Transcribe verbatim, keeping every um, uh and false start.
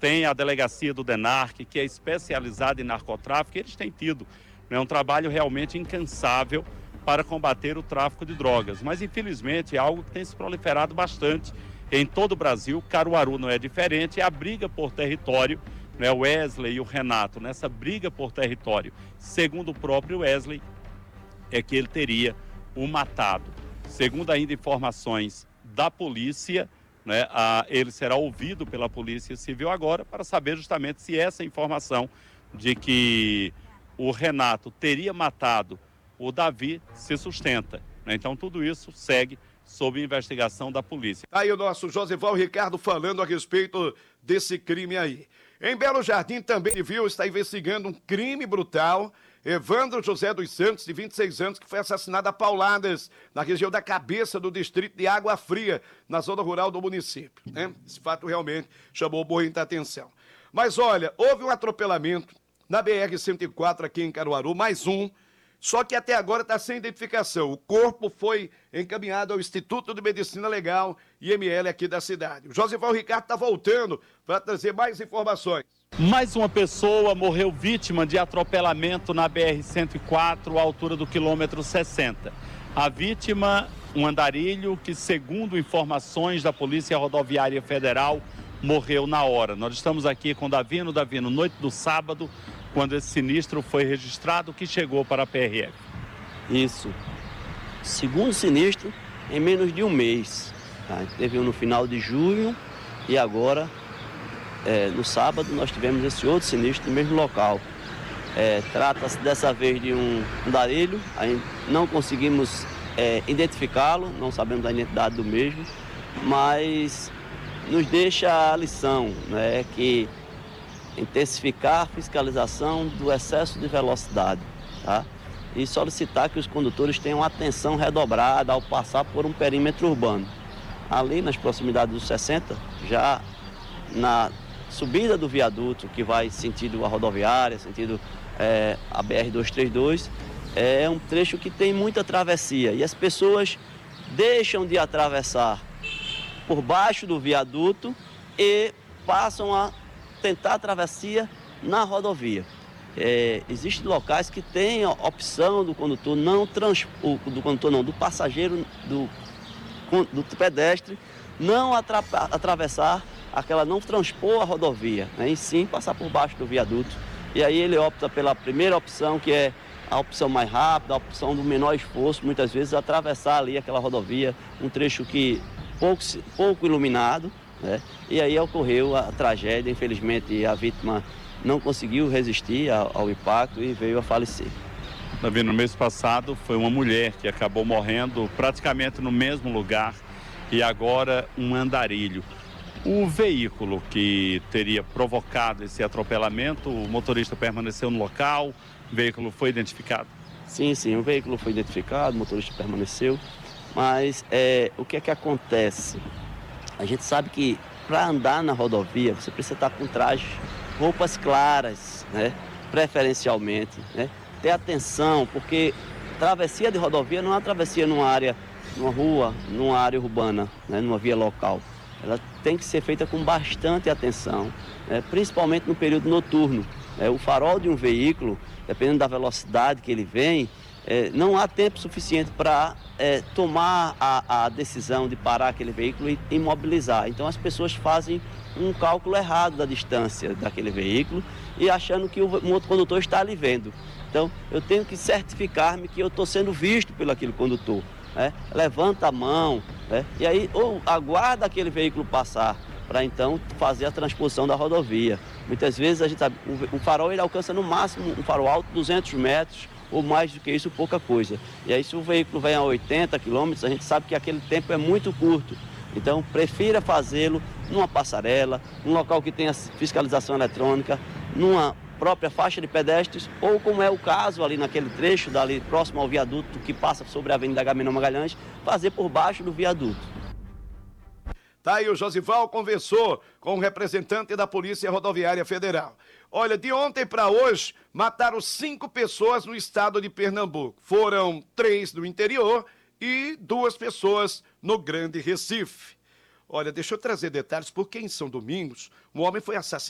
tem a delegacia do DENARC, que é especializada em narcotráfico, e eles têm tido, né, um trabalho realmente incansável para combater o tráfico de drogas. Mas, infelizmente, é algo que tem se proliferado bastante em todo o Brasil. Caruaru não é diferente, é a briga por território, né, o Wesley e o Renato, nessa briga por território, segundo o próprio Wesley, é que ele teria o matado. Segundo ainda informações da polícia, né, a, ele será ouvido pela Polícia Civil agora para saber justamente se essa informação de que o Renato teria matado o Davi se sustenta, né? Então tudo isso segue sob investigação da polícia. Aí o nosso Josival Ricardo falando a respeito desse crime aí. Em Belo Jardim também viu, está investigando um crime brutal. Evandro José dos Santos, de vinte e seis anos, que foi assassinado a pauladas na região da Cabeça do distrito de Água Fria, na zona rural do município, né? Esse fato realmente chamou muita atenção. Mas olha, houve um atropelamento na B R cento e quatro aqui em Caruaru, mais um, só que até agora está sem identificação. O corpo foi encaminhado ao Instituto de Medicina Legal, I M L, aqui da cidade. O Josival Ricardo está voltando para trazer mais informações. Mais uma pessoa morreu vítima de atropelamento na B R cento e quatro, à altura do quilômetro sessenta. A vítima, um andarilho que, segundo informações da Polícia Rodoviária Federal, morreu na hora. Nós estamos aqui com Davino, Davino, noite do sábado, quando esse sinistro foi registrado, que chegou para a P R F. Isso. Segundo sinistro, em menos de um mês. Tá? Teve um no final de junho e agora, é, no sábado, nós tivemos esse outro sinistro no mesmo local. É, trata-se dessa vez de um andarilho, ainda não conseguimos é, identificá-lo, não sabemos a identidade do mesmo, mas nos deixa a lição, né, que intensificar a fiscalização do excesso de velocidade, tá? E solicitar que os condutores tenham atenção redobrada ao passar por um perímetro urbano. Ali nas proximidades dos sessenta, já na subida do viaduto que vai sentido a rodoviária, sentido é, a B R duzentos e trinta e dois, é um trecho que tem muita travessia e as pessoas deixam de atravessar por baixo do viaduto e passam a tentar a travessia na rodovia. É, existem locais que têm a opção do condutor não trans, do condutor não, do passageiro, do, do pedestre, não atra, atravessar aquela, não transpor a rodovia, né, e sim passar por baixo do viaduto. E aí ele opta pela primeira opção, que é a opção mais rápida, a opção do menor esforço, muitas vezes atravessar ali aquela rodovia, um trecho que pouco, pouco iluminado, né? E aí ocorreu a tragédia. Infelizmente a vítima não conseguiu resistir ao, ao impacto e veio a falecer. Davi, no mês passado foi uma mulher que acabou morrendo praticamente no mesmo lugar e agora um andarilho. O veículo que teria provocado esse atropelamento, o motorista permaneceu no local, o veículo foi identificado? Sim, sim, o veículo foi identificado, o motorista permaneceu, mas é, o que é que acontece? A gente sabe que para andar na rodovia você precisa estar com trajes, roupas claras, né? Preferencialmente, né? Ter atenção, porque travessia de rodovia não é uma travessia numa área, numa rua, numa área urbana, né? Numa via local. Ela tem que ser feita com bastante atenção, né? Principalmente no período noturno. Né? O farol de um veículo, dependendo da velocidade que ele vem, É, não há tempo suficiente para é, tomar a, a decisão de parar aquele veículo e imobilizar. Então as pessoas fazem um cálculo errado da distância daquele veículo e achando que o, um outro condutor está ali vendo. Então eu tenho que certificar-me que eu estou sendo visto pelo aquele condutor. Né? Levanta a mão, né? E aí ou aguarda aquele veículo passar para então fazer a transposição da rodovia. Muitas vezes a gente sabe, o, o farol ele alcança no máximo um farol alto duzentos metros, ou mais do que isso, pouca coisa. E aí se o veículo vem a oitenta quilômetros, a gente sabe que aquele tempo é muito curto. Então, prefira fazê-lo numa passarela, num local que tenha fiscalização eletrônica, numa própria faixa de pedestres, ou como é o caso ali naquele trecho, dali próximo ao viaduto que passa sobre a Avenida Agamenon Magalhães, fazer por baixo do viaduto. Tá aí, o Josival conversou com o representante da Polícia Rodoviária Federal. Olha, de ontem para hoje, mataram cinco pessoas no estado de Pernambuco. Foram três no interior e duas pessoas no Grande Recife. Olha, deixa eu trazer detalhes, porque em São Domingos, um homem foi assassinado.